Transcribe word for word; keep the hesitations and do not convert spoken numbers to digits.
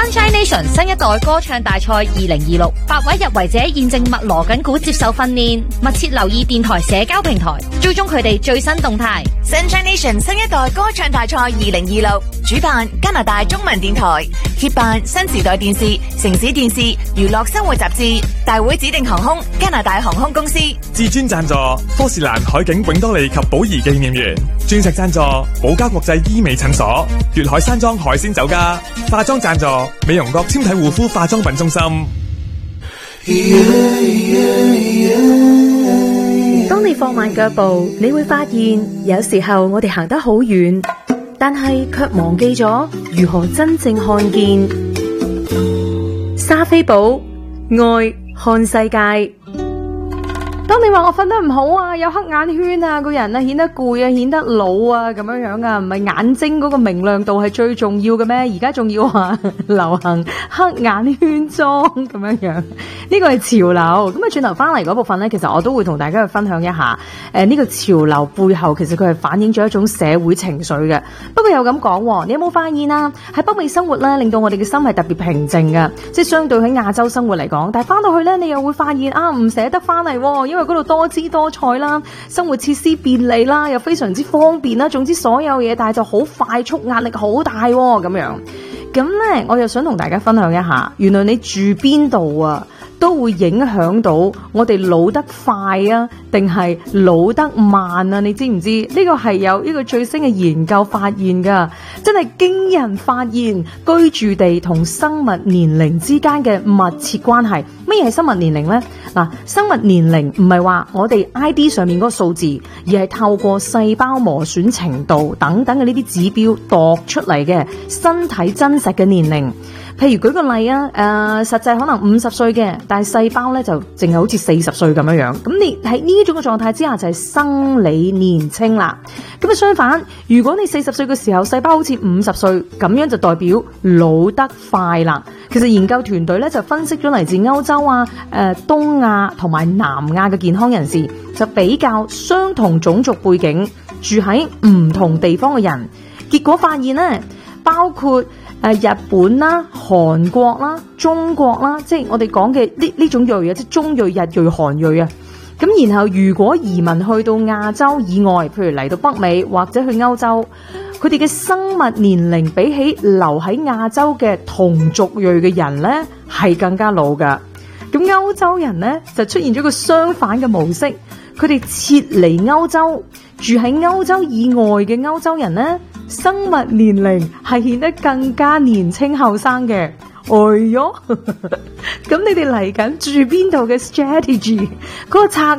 Sunshine Nation 新一代歌唱大賽二零二六，八位入圍者現正密鑼緊鼓接受訓練，密切留意電台社交平台，追蹤佢哋最新動態。 Sunshine Nation 新一代歌唱大賽二零二六，主辦加拿大中文電台，協辦新時代電視、城市電視、娛樂生活雜誌，大會指定航空加拿大航空公司， 至尊贊助科士蘭海景永多利及寶儀紀念園，鑽石贊助寶嘉國際醫美診所，粵海山莊海鮮酒家，化妝贊助美容閣纖體護膚化妝品中心。 當你放慢腳步，你會發現有時候我哋行得好遠，但係卻忘記咗如何真正看見。莎菲寶愛看世界。當你話我瞓得唔好啊，有黑眼圈啊，個人啊顯得攰啊，顯得老啊咁樣樣啊，唔係眼睛嗰個明亮度係最重要嘅咩？而家仲要話流行黑眼圈妝咁樣樣，呢個係潮流。咁啊轉頭翻嚟嗰部分呢，其實我都會同大家去分享一下，誒、呃、呢、這個潮流背後其實佢係反映咗一種社會情緒嘅。不過又咁講，你有冇發現啊？喺北美生活呢，令到我哋嘅心係特別平靜嘅，即係相對喺亞洲生活嚟講。但係翻到去呢，你又會發現啊，唔捨得翻嚟，因為嗰度多姿多彩啦，生活設施便利啦，又非常之方便啦，總之所有嘢，但係就好快速，壓力好大咁樣。咁呢，我又想同大家分享一下，原來你住邊度啊，都會影響到我哋老得快啊，定係老得慢啊？你知唔知？呢個係有呢個最新嘅研究發現噶，真係驚人發現，居住地同生物年齡之間嘅密切關係。乜嘢係生物年齡呢？嗱，生物年齡唔係話我哋 I D 上面嗰個數字，而係透過細胞磨損程度等等嘅呢啲指標度出嚟嘅身體真實嘅年齡。譬如舉個例啊，誒、呃，實際可能五十歲嘅，但係細胞咧就淨係好似四十歲咁樣樣。咁你喺呢種嘅狀態之下就係生理年輕啦。咁啊相反，如果你四十歲嘅時候細胞好似五十歲，咁樣就代表老得快啦。其實研究團隊咧就分析咗嚟自歐洲啊、誒、呃、東亞同埋南亞嘅健康人士，就比較相同種族背景住喺唔同地方嘅人，結果發現咧，包括誒日本啦、韓國啦、中國啦，即係我哋講嘅呢呢種裔啊，即係中裔、日裔、韓裔啊。咁然後如果移民去到亞洲以外，譬如嚟到北美或者去歐洲，佢哋嘅生物年齡比起留喺亞洲嘅同族裔嘅人咧，係更加老噶。咁歐洲人咧就出現咗個相反嘅模式，佢哋撤離歐洲，住喺歐洲以外嘅歐洲人咧，生物年齡係顯得更加年輕後生嘅。哎喲，咁你哋嚟緊住邊度嘅 strategy 嗰個策